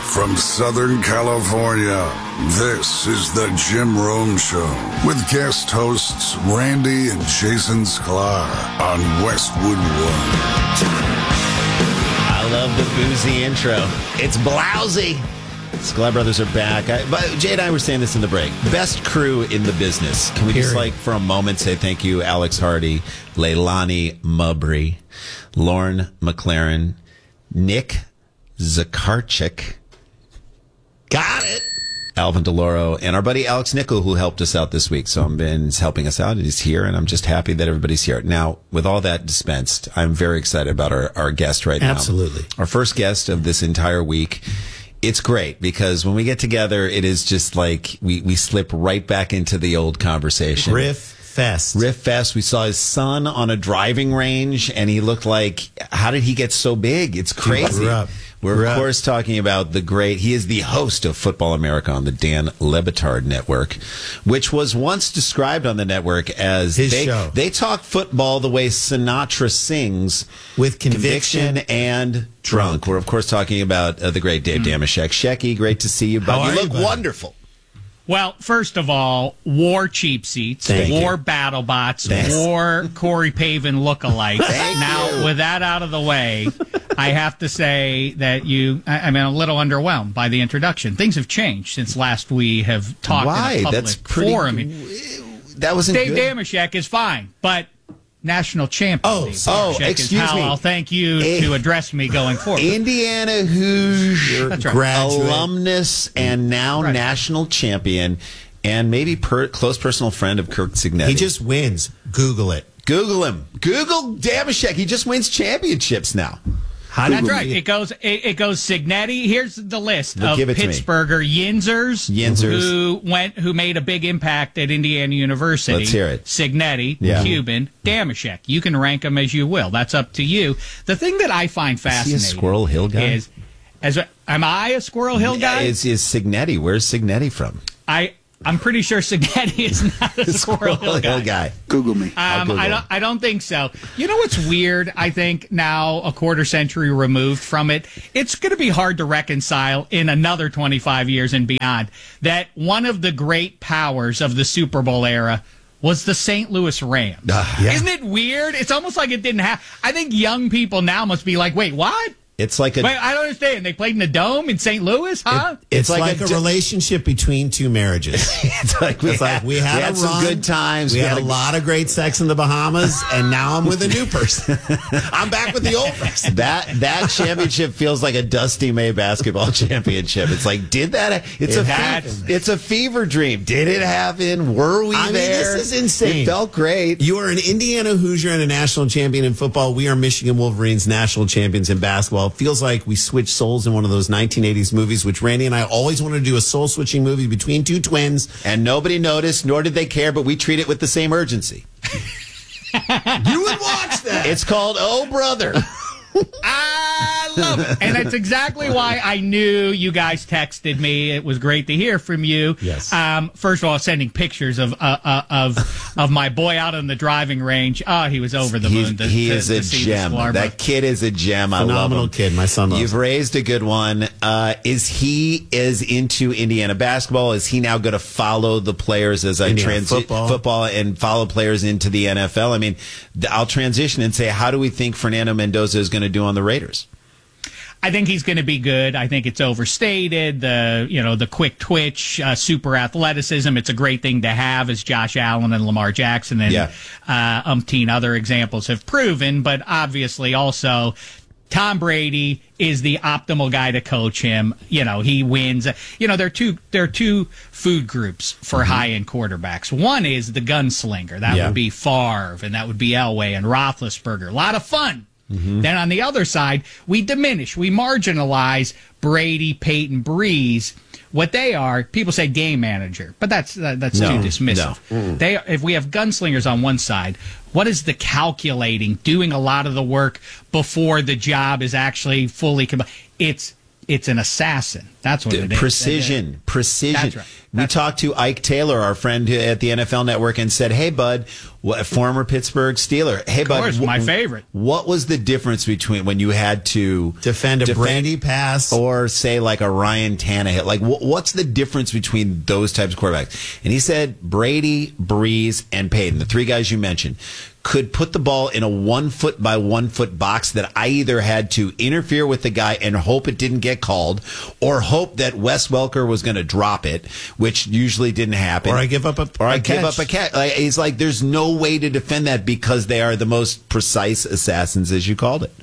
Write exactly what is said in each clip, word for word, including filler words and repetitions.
from Southern California, this is the Jim Rome Show with guest hosts Randy and Jason Sklar on Westwood One. I love the boozy intro. It's blousy. Sklar Brothers are back. I, but Jay and I were saying this in the break. Best crew in the business. Can we Period. just, like, for a moment say thank you, Alex Hardy, Leilani Mubry, Lauren McLaren, Nick Zakarchik. Got it. Alvin DeLauro, and our buddy Alex Nickel, who helped us out this week. So I'm been helping us out, and he's here, and I'm just happy that everybody's here. Now, with all that dispensed, I'm very excited about our, our guest right now. Absolutely. Our first guest of this entire week. It's great because when we get together, it is just like we, we slip right back into the old conversation. Riff Fest. Riff Fest. We saw his son on a driving range, and he looked like, how did he get so big? It's crazy. Grew up. We're, Grew of up. course, talking about the great, he is the host of Football America on the Dan Le Batard Network, which was once described on the network as his they, show. They talk football the way Sinatra sings, with conviction, conviction and drunk. We're, of course, talking about uh, the great Dave mm. Damashek. Shecky, great to see you, bud. How You are look you, wonderful. Well, first of all, war cheap seats, Thank war you. battle bots, Thanks. war Corey Pavin lookalikes. Thank now, you. with that out of the way, I have to say that you, I, I'm a little underwhelmed by the introduction. Things have changed since last we have talked Why? in a public That's pretty, forum. That wasn't Dave good. Damashek is fine, but national champion. Oh, Dave oh, Damashek excuse is how me. I'll thank you Eh, to address me going forward. Indiana Hoosier That's right. Graduate. alumnus and now Right. national champion and maybe per, close personal friend of Kirk Signetti. He just wins. Google it. Google him. Google Damashek. He just wins championships now. How That's did right. It goes. It, it goes. Signetti. Here's the list Well, of give it to me. Pittsburgher Yinzers, Yinzers. who went, who made a big impact at Indiana University. Let's hear it. Signetti, Yeah. Cuban, Damashek. You can rank them as you will. That's up to you. The thing that I find Is he fascinating a Squirrel Hill guy? is, as a, am I a Squirrel Hill guy? Is, is Signetti? Where's Signetti from? I. I'm pretty sure Signetti is not a Squirrel Hill guy. guy. Google me. I'll Um, Google I it. don't. I don't think so. You know what's weird? I think now a quarter century removed from it, it's going to be hard to reconcile in another twenty-five years and beyond that one of the great powers of the Super Bowl era was the Saint Louis Rams. Uh, yeah. Isn't it weird? It's almost like it didn't happen. I think young people now must be like, wait, what? It's like a. Wait, I don't understand. They played in the Dome in Saint Louis, huh? It's, It's like like, a a, di- relationship between two marriages. it's like we It's like had, we had, a some run, good times. We, had, a a lot of great sex in the Bahamas, and now I'm with a new person. I'm back with the old person. That that championship feels like a Dusty May basketball championship. It's like, did that? It's It a happened. fe- it's a fever dream. Did it happen? Were we I mean, there? this is insane. It felt great. You are an Indiana Hoosier and a national champion in football. We are Michigan Wolverines national champions in basketball. It feels like we switched souls in one of those nineteen eighties movies, which Randy and I always wanted to do a soul switching movie between two twins. And nobody noticed, nor did they care, but we treat it with the same urgency. You would watch that. It's called Oh Brother. I love it. And that's exactly why I knew you guys texted me. It was great to hear from you. Yes. Um, first of all, sending pictures of uh, uh, of of my boy out on the driving range. Oh, he was over the He's, moon. To, he to, is to a see gem. the Sklar That brothers. kid is a gem. I love Phenomenal him. kid. My son loves You've him. raised a good one. Uh, is he is into Indiana basketball? Is he now going to follow the players as I Indiana transition football. football and follow players into the N F L? I mean, th- I'll transition and say, how do we think Fernando Mendoza is going to do on the Raiders? I think he's going to be good. I think it's overstated. The you know the quick twitch, uh, super athleticism. It's a great thing to have, as Josh Allen and Lamar Jackson and Yeah. uh, umpteen other examples have proven. But obviously, also Tom Brady is the optimal guy to coach him. You know, he wins. You know, there are two there are two food groups for Mm-hmm. high end quarterbacks. One is the gunslinger. That Yeah. would be Favre, and that would be Elway and Roethlisberger. A lot of fun. Mm-hmm. Then on the other side, we diminish, we marginalize Brady, Peyton, Breeze. What they are, people say game manager, but that's uh, that's No, too dismissive. no. They, if we have gunslingers on one side, what is the calculating, doing a lot of the work before the job is actually fully? Com- it's it's an assassin. That's what it is. Precision, precision. That's right. We talked to Ike Taylor, our friend at the N F L Network, and said, "Hey, bud, what, former Pittsburgh Steeler. Hey, of bud, course, wh- my favorite. What was the difference between when you had to Defend a defend Brady pass. or say like a Ryan Tannehill? Like, wh- what's the difference between those types of quarterbacks?" And he said Brady, Breeze, and Peyton, the three guys you mentioned, could put the ball in a one foot by one foot box that I either had to interfere with the guy and hope it didn't get called, or hope that Wes Welker was going to drop it, which usually didn't happen. Or I give up a or I a give catch. up a catch. Like, he's like, there's no way to defend that because they are the most precise assassins, as you called it.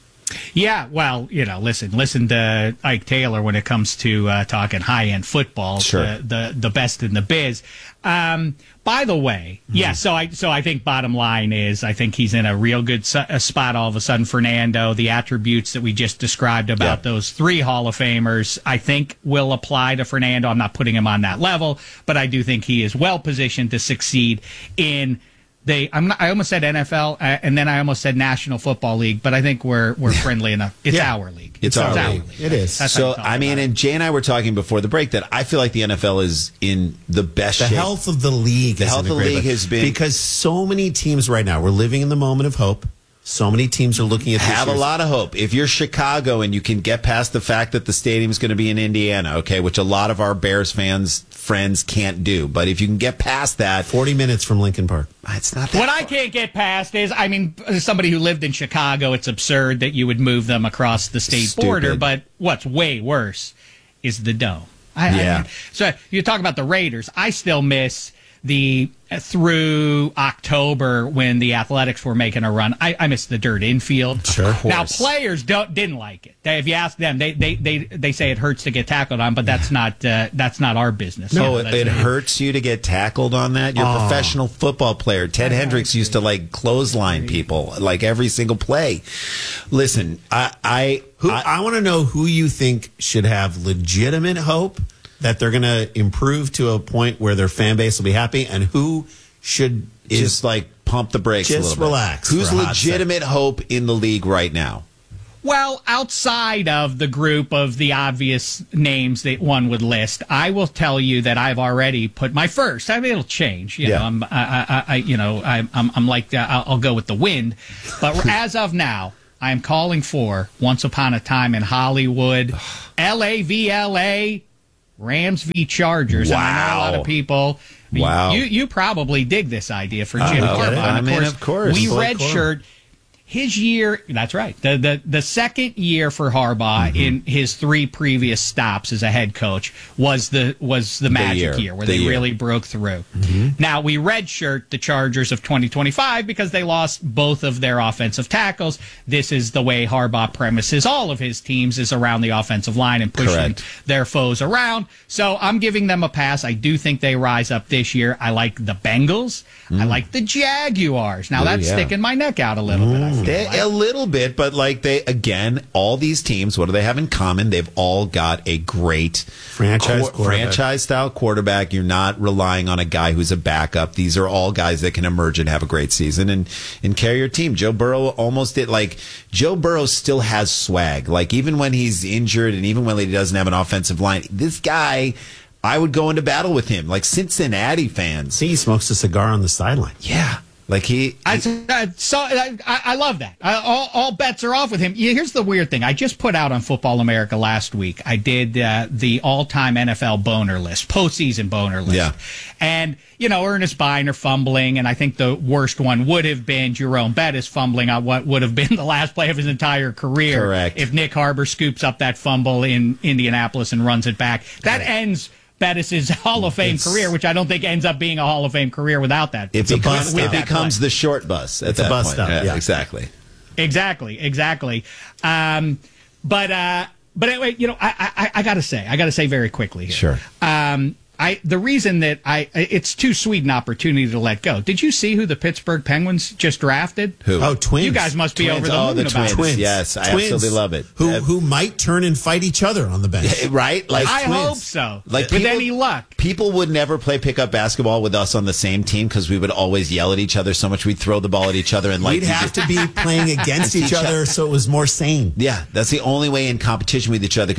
Yeah, well, you know, listen, listen to Ike Taylor when it comes to uh, talking high end football, Sure. the, the the best in the biz. Um, by the way, mm-hmm. yeah, so I so I think bottom line is I think he's in a real good su- a spot. All of a sudden, Fernando, the attributes that we just described about Yeah. those three Hall of Famers, I think will apply to Fernando. I'm not putting him on that level, but I do think he is well positioned to succeed in. They, I'm not, I almost said N F L, uh, and then I almost said National Football League, but I think we're we're friendly enough. It's Yeah. our league. It's our league. It is. That's how So, you talk I mean, about it. and Jay and I were talking before the break that I feel like the N F L is in the best The shape. health of the league. The is health in a of the great league place. has been- because so many teams right now. We're living in the moment of hope. So many teams are looking at this Have a year's- lot of hope. If you're Chicago and you can get past the fact that the stadium's going to be in Indiana, okay, which a lot of our Bears fans friends can't do, but if you can get past that, forty minutes from Lincoln Park. it's not that. What far. I can't get past is, I mean, as somebody who lived in Chicago, it's absurd that you would move them across the state Stupid. border. But what's way worse is the dome. I, Yeah. I mean, so you talk about the Raiders. I still miss the through October when the Athletics were making a run. I, I miss the dirt infield. Sure. Now players don't didn't like it. They, if you ask them, they, they they they say it hurts to get tackled on, but that's not uh, that's not our business. No, You know, it, that's it not- hurts you to get tackled on that. You're a professional football player. Ted Hendricks used to like clothesline people like every single play. Listen, I, I, Who, I I, want to know who you think should have legitimate hope that they're going to improve to a point where their fan base will be happy, and who should is just like pump the brakes a just little bit. relax Who's for a hot legitimate hope in the league right now? Well, outside of the group of the obvious names that one would list, I will tell you that I've already put my first. I mean, it'll change. You Yeah. know, I'm, I, I, I, you know, I, I'm, I'm like, uh, I'll, I'll go with the wind. But as of now, I am calling for Once Upon a Time in Hollywood, L A V L A, Rams v Chargers. And I know a lot Wow. of people. Wow. You you probably dig this idea for Jim Uh, Harbaugh. I And mean, of course. we Blake redshirt. His year, that's right. The the the second year for Harbaugh Mm-hmm. in his three previous stops as a head coach was the was the magic year. year, where The they year. really broke through. Now we redshirt the Chargers of twenty twenty-five because they lost both of their offensive tackles. This is the way Harbaugh premises all of his teams is around the offensive line and pushing Correct. their foes around. So I'm giving them a pass. I do think they rise up this year. I like the Bengals. I like the Jaguars. Now Ooh, that's yeah. sticking my neck out a little bit. I feel They- like. a little bit, but like they again, all these teams, what do they have in common? They've all got a great Franchise quarterback. franchise style quarterback. You're not relying on a guy who's a backup. These are all guys that can emerge and have a great season and and carry your team. Joe Burrow almost did. Like Joe Burrow still has swag. Like even when he's injured and even when he doesn't have an offensive line, this guy, I would go into battle with him. Like Cincinnati fans, See, he smokes a cigar on the sideline. yeah. Like he, I, I, so, I, I love that. I, all, all bets are off with him. Yeah, here's the weird thing. I just put out on Football America last week. I did uh, the all-time N F L boner list, postseason boner list. Yeah. And, you know, Ernest Biner fumbling, and I think the worst one would have been Jerome Bettis fumbling on what would have been the last play of his entire career. Correct. If Nick Harbor scoops up that fumble in Indianapolis and runs it back. That ends Bettis' Hall of Fame It's- career, which I don't think ends up being a Hall of Fame career without that. it It's a becomes, bus it stop. becomes the short bus at It's a that bus point. stop, yeah. Exactly. Exactly, exactly. Um, but uh, but anyway, you know, I, I, I got to say, I got to say very quickly here. Sure. Um, I the reason that I it's too sweet an opportunity to let go. Did you see who the Pittsburgh Penguins just drafted? Who? Oh, twins. You guys must be Twins. over the Oh, moon the about twins. it. Twins. Yes, I Twins absolutely love it. Who Uh, who might turn and fight each other on the bench? Right? Like I twins. hope so. Like with people- any luck. People would never play pickup basketball with us on the same team because we would always yell at each other so much we'd throw the ball at each other and like We'd have to be playing against each other so it was more sane. Yeah, that's the only way in competition with each other because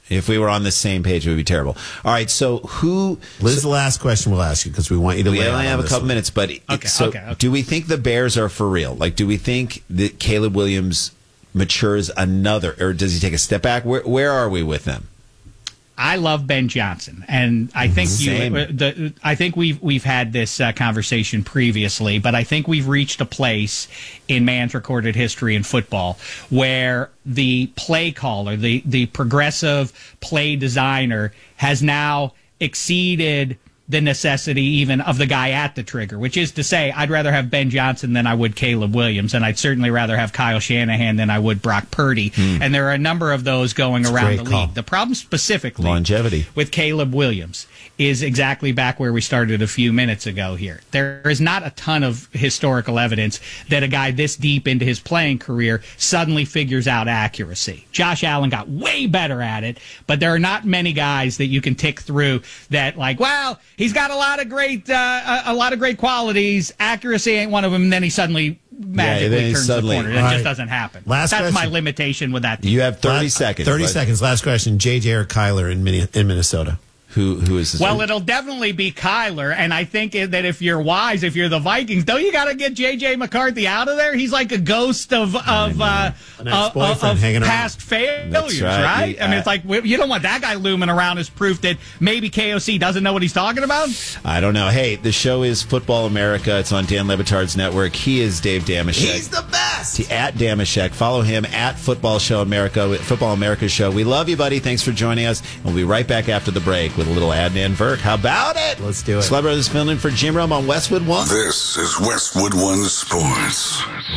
If we were on the same page, it would be terrible. All right, so who... This is so, the last question we'll ask you because we want you to we lay only out have on a this couple one. minutes, but Okay, so okay, okay. do we think the Bears are for real? Like, do we think that Caleb Williams matures another, or does he take a step back? Where, where are we with them? I love Ben Johnson, and I think Same. you. The, I think we've we've had this uh, conversation previously, but I think we've reached a place in man's recorded history in football where the play caller, the the progressive play designer, has now exceeded the necessity even of the guy at the trigger, which is to say, I'd rather have Ben Johnson than I would Caleb Williams, and I'd certainly rather have Kyle Shanahan than I would Brock Purdy. Hmm. And there are a number of those going That's a around great the call. league. The problem specifically Longevity. with Caleb Williams is exactly back where we started a few minutes ago here. There is not a ton of historical evidence that a guy this deep into his playing career suddenly figures out accuracy. Josh Allen got way better at it, but there are not many guys that you can tick through that, like, well, he's got a lot of great uh, a, a lot of great qualities. Accuracy ain't one of them, and then he suddenly magically then he turns suddenly- the corner. That All just right. doesn't happen. Last That's my question. limitation with that team. You have thirty Last- seconds. thirty but seconds. Last question. J J or Kyler in, Mini- in Minnesota? Who who is this? Well, it'll definitely be Kyler, and I think that if you're wise, if you're the Vikings, don't you got to get J J McCarthy out of there? He's like a ghost of of uh, An of, ex-boyfriend of hanging around. past failures, right. right? He- I mean, uh, it's like you don't want that guy looming around as proof that maybe K O C doesn't know what he's talking about. I don't know. Hey, the show is Football America. It's on Dan Levitard's network. He is Dave Damashek. He's the best. T- At Damashek. Follow him at Football Show America, Football America Show. We love you, buddy. Thanks for joining us. We'll be right back after the break with a little Adnan Burke. How about it? Let's do it. Celeb Brothers filling in for Jim Rome on Westwood One. This is Westwood One Sports.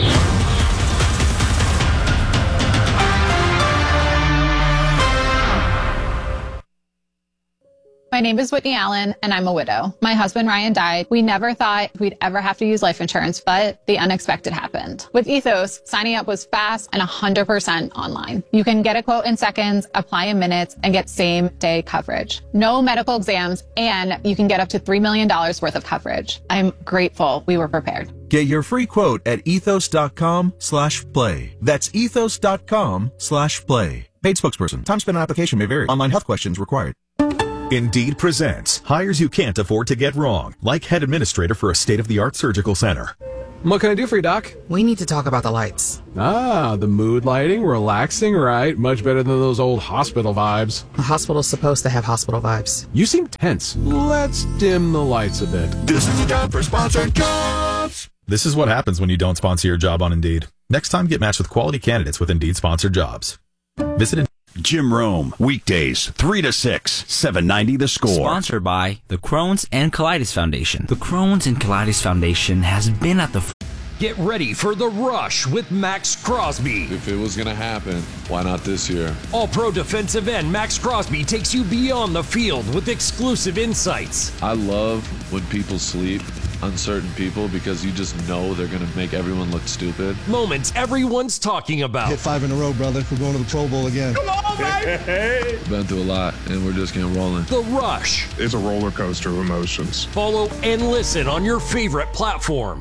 My name is Whitney Allen, and I'm a widow. My husband, Ryan, died. We never thought we'd ever have to use life insurance, but the unexpected happened. With Ethos, signing up was fast and one hundred percent online. You can get a quote in seconds, apply in minutes, and get same-day coverage. No medical exams, and you can get up to three million dollars worth of coverage. I'm grateful we were prepared. Get your free quote at ethos.com slash play. That's ethos.com slash play. Paid spokesperson. Time spent on application may vary. Online health questions required. Indeed presents hires you can't afford to get wrong, like head administrator for a state-of-the-art surgical center. What can I do for you, Doc? We need to talk about the lights. Ah, the mood lighting, relaxing, right? Much better than those old hospital vibes. The hospital's supposed to have hospital vibes. You seem tense. Let's dim the lights a bit. This is the time for sponsored jobs. This is what happens when you don't sponsor your job on Indeed. Next time, get matched with quality candidates with Indeed sponsored jobs. Visit Indeed. Jim Rome, weekdays, three to six, seven ninety The Score. Sponsored by the Crohn's and Colitis Foundation. The Crohn's and Colitis Foundation has been at the... F- Get ready for The Rush with Max Crosby. If it was going to happen, why not this year? All-pro defensive end Max Crosby takes you beyond the field with exclusive insights. I love when people sleep, uncertain people, because you just know they're going to make everyone look stupid. Moments everyone's talking about. Hit five in a row, brother. We're going to the Pro Bowl again. Come on, baby! Been through a lot, and we're just getting rolling. The Rush. It's a roller coaster of emotions. Follow and listen on your favorite platform.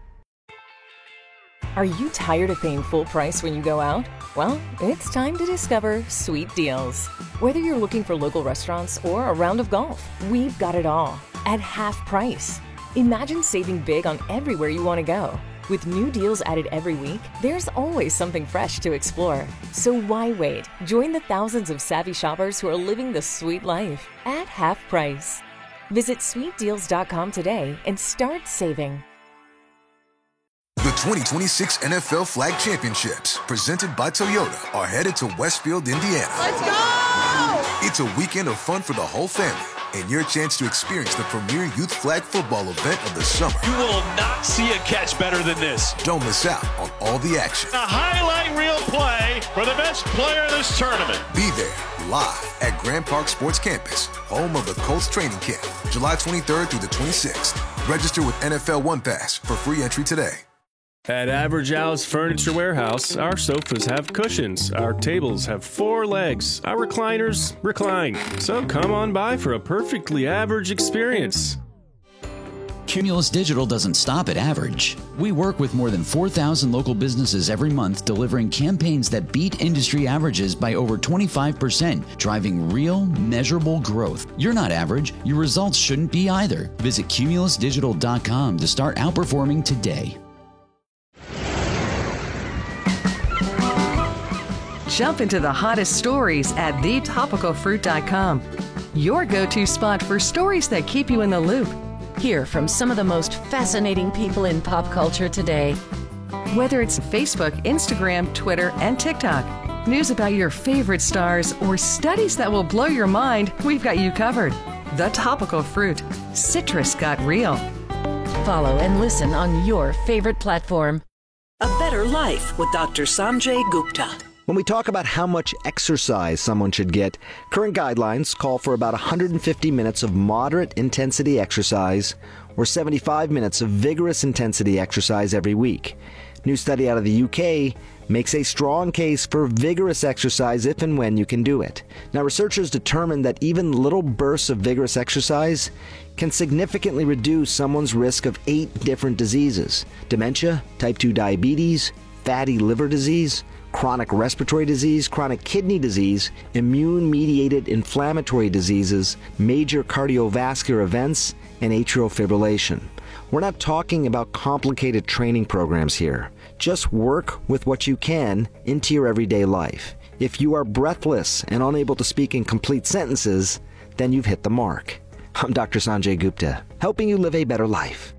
Are you tired of paying full price when you go out? Well, it's time to discover Sweet Deals. Whether you're looking for local restaurants or a round of golf, we've got it all at half price. Imagine saving big on everywhere you want to go. With new deals added every week, there's always something fresh to explore. So why wait? Join the thousands of savvy shoppers who are living the sweet life at half price. Visit sweet deals dot com today and start saving. The twenty twenty-six N F L Flag Championships, presented by Toyota, are headed to Westfield, Indiana. Let's go! It's a weekend of fun for the whole family, and your chance to experience the premier youth flag football event of the summer. You will not see a catch better than this. Don't miss out on all the action. A highlight reel play for the best player in this tournament. Be there, live at Grand Park Sports Campus, home of the Colts training camp, July twenty-third through the twenty-sixth. Register with N F L One Pass for free entry today. At Average Al's Furniture Warehouse, our sofas have cushions, our tables have four legs, our recliners recline. So come on by for a perfectly average experience. Cumulus Digital doesn't stop at average. We work with more than four thousand local businesses every month, delivering campaigns that beat industry averages by over twenty-five percent, driving real, measurable growth. You're not average. Your results shouldn't be either. Visit cumulus digital dot com to start outperforming today. Jump into the hottest stories at the topical fruit dot com. Your go-to spot for stories that keep you in the loop. Hear from some of the most fascinating people in pop culture today. Whether it's Facebook, Instagram, Twitter, and TikTok, news about your favorite stars, or studies that will blow your mind, we've got you covered. The Topical Fruit. Citrus got real. Follow and listen on your favorite platform. A Better Life with Doctor Sanjay Gupta. When we talk about how much exercise someone should get, current guidelines call for about one hundred fifty minutes of moderate intensity exercise or seventy-five minutes of vigorous intensity exercise every week. New study out of the U K makes a strong case for vigorous exercise if and when you can do it. Now, researchers determined that even little bursts of vigorous exercise can significantly reduce someone's risk of eight different diseases: dementia, type two diabetes, fatty liver disease, chronic respiratory disease, chronic kidney disease, immune-mediated inflammatory diseases, major cardiovascular events, and atrial fibrillation. We're not talking about complicated training programs here. Just work with what you can into your everyday life. If you are breathless and unable to speak in complete sentences, then you've hit the mark. I'm Doctor Sanjay Gupta, helping you live a better life.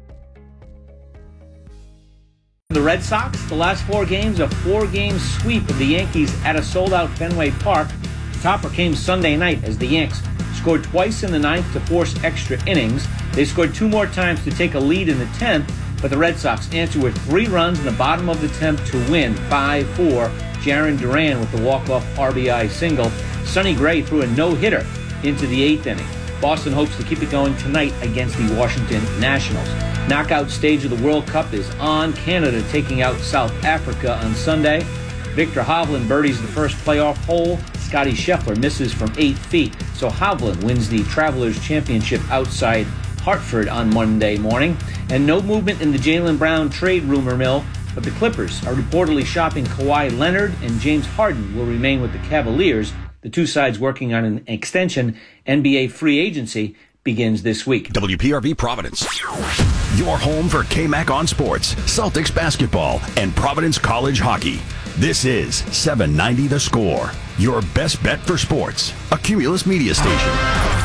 The Red Sox, the last four games, a four-game sweep of the Yankees at a sold-out Fenway Park. The topper came Sunday night as the Yanks scored twice in the ninth to force extra innings. They scored two more times to take a lead in the tenth, but the Red Sox answered with three runs in the bottom of the tenth to win five four. Jaron Duran with the walk-off R B I single. Sonny Gray threw a no-hitter into the eighth inning. Boston hopes to keep it going tonight against the Washington Nationals. Knockout stage of the World Cup is on. Canada taking out South Africa on Sunday. Victor Hovland birdies the first playoff hole. Scotty Scheffler misses from eight feet. So Hovland wins the Travelers Championship outside Hartford on Monday morning. And no movement in the Jaylen Brown trade rumor mill, but the Clippers are reportedly shopping Kawhi Leonard, and James Harden will remain with the Cavaliers. The two sides working on an extension. N B A free agency begins this week. W P R V Providence. Your home for K-Mac on Sports, Celtics basketball, and Providence College hockey. This is seven ninety The Score, your best bet for sports. A Cumulus media station.